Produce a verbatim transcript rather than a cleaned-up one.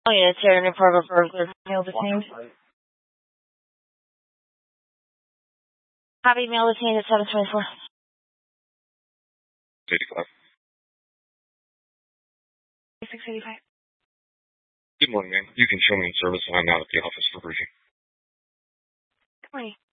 Oh, yeah, it's here in part of a burglar. Mail detained. Copy, mail detained at seven twenty-four. eighty-five. six eighty-five. Good morning, ma'am. You can show me in service. I'm out at the office for briefing. Good morning.